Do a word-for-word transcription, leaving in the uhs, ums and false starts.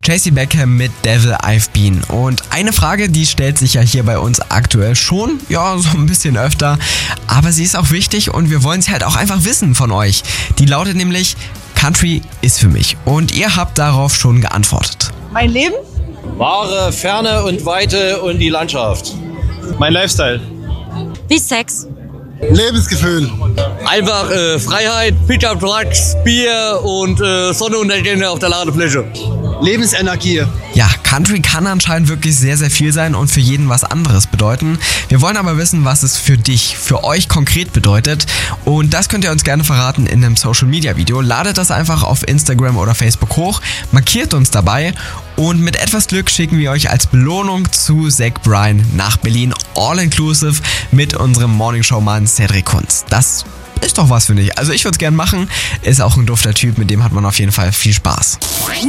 Tracy Becker mit Devil I've Been. Und eine Frage, die stellt sich ja hier bei uns aktuell schon, ja, so ein bisschen öfter, aber sie ist auch wichtig und wir wollen sie halt auch einfach wissen von euch. Die lautet nämlich, Country ist für mich. Und ihr habt darauf schon geantwortet. Mein Leben? Wahre Ferne und Weite und die Landschaft. Mein Lifestyle. Wie Sex. Lebensgefühl. Einfach äh, Freiheit, Pickup Trucks, Bier und äh, Sonnenuntergänge auf der Ladefläche. Lebensenergie. Ja, Country kann anscheinend wirklich sehr, sehr viel sein und für jeden was anderes bedeuten. Wir wollen aber wissen, was es für dich, für euch konkret bedeutet. Und das könnt ihr uns gerne verraten in einem Social-Media-Video. Ladet das einfach auf Instagram oder Facebook hoch, markiert uns dabei und mit etwas Glück schicken wir euch als Belohnung zu Zach Bryan nach Berlin, all-inclusive mit unserem Morningshow-Mann Cedric Kunz. Das ist doch was, finde ich. Also ich würde es gerne machen. Ist auch ein dufter Typ, mit dem hat man auf jeden Fall viel Spaß.